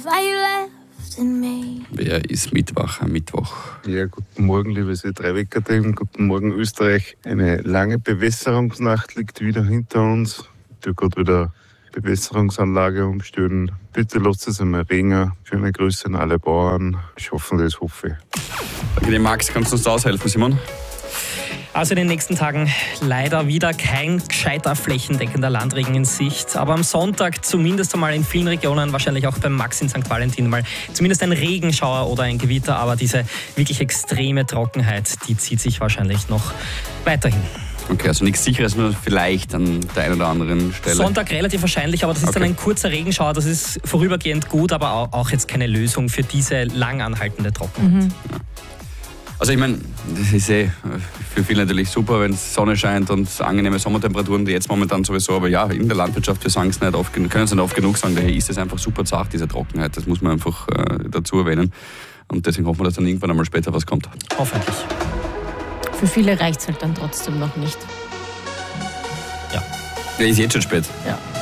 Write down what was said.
Wer ist Mittwoch am Mittwoch? Ja, guten Morgen, liebes E3-Wecker-Team. Guten Morgen, Österreich. Eine lange Bewässerungsnacht liegt wieder hinter uns. Ich tue gerade wieder Bewässerungsanlage umstellen. Bitte lasst es einmal regnen. Schöne Grüße an alle Bauern. Schaffen das, hoffe ich. Danke dir, Max. Kannst du uns da aushelfen, Simon? Also in den nächsten Tagen leider wieder kein gescheiter flächendeckender Landregen in Sicht. Aber am Sonntag zumindest einmal in vielen Regionen, wahrscheinlich auch beim Max in St. Valentin mal zumindest ein Regenschauer oder ein Gewitter. Aber diese wirklich extreme Trockenheit, die zieht sich wahrscheinlich noch weiterhin. Okay, also nichts Sicheres, nur vielleicht an der einen oder anderen Stelle. Sonntag relativ wahrscheinlich, aber das ist dann ein kurzer Regenschauer. Das ist vorübergehend gut, aber auch jetzt keine Lösung für diese lang anhaltende Trockenheit. Ja. Also ich meine, das ist für viele natürlich super, wenn Sonne scheint und angenehme Sommertemperaturen, die jetzt momentan sowieso, aber ja, in der Landwirtschaft, wir sagen es nicht oft, können es nicht oft genug sagen, daher ist es einfach super zart, diese Trockenheit, das muss man einfach dazu erwähnen und deswegen hoffen wir, dass dann irgendwann einmal später was kommt. Hoffentlich. Für viele reicht es halt dann trotzdem noch nicht. Ja. Ja, ist jetzt schon spät. Ja.